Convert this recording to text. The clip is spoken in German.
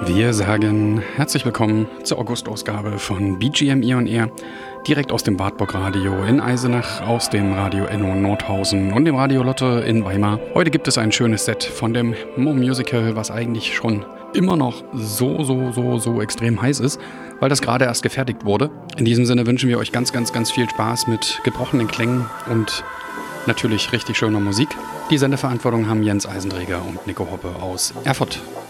Wir sagen herzlich willkommen zur August-Ausgabe von BGME on Air, direkt aus dem Wartburg Radio in Eisenach, aus dem Radio Enno Nordhausen und dem Radio Lotte in Weimar. Heute gibt es ein schönes Set von dem Mo-Musical, was eigentlich schon immer noch so extrem heiß ist, weil das gerade erst gefertigt wurde. In diesem Sinne wünschen wir euch ganz viel Spaß mit gebrochenen Klängen und natürlich richtig schöner Musik. Die Sendeverantwortung haben Jens Eisenträger und Nico Hoppe aus Erfurt.